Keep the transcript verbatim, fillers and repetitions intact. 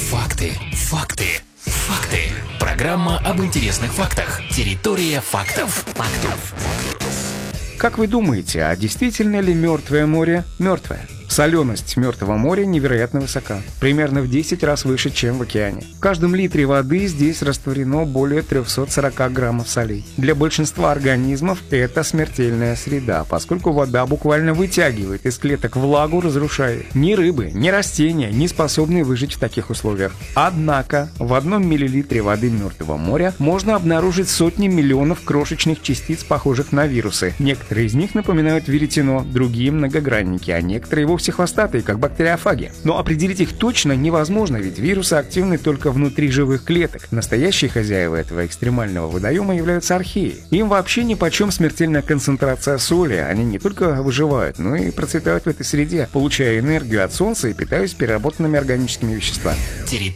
Факты, факты, факты. Программа об интересных фактах. Территория фактов. Фактов. Как вы думаете, а действительно ли Мертвое море мертвое? Соленость Мертвого моря невероятно высока, примерно в десять раз выше, чем в океане. В каждом литре воды здесь растворено более триста сорок граммов солей. Для большинства организмов это смертельная среда, поскольку вода буквально вытягивает из клеток влагу, разрушая их. Ни рыбы, ни растения не способны выжить в таких условиях. Однако в одном миллилитре воды Мертвого моря можно обнаружить сотни миллионов крошечных частиц, похожих на вирусы. Некоторые из них напоминают веретено, другие многогранники, а некоторые вовсе хвостатые, как бактериофаги. Но определить их точно невозможно, ведь вирусы активны только внутри живых клеток. Настоящие хозяева этого экстремального водоема являются археи. Им вообще нипочем смертельная концентрация соли. Они не только выживают, но и процветают в этой среде, получая энергию от солнца и питаясь переработанными органическими веществами.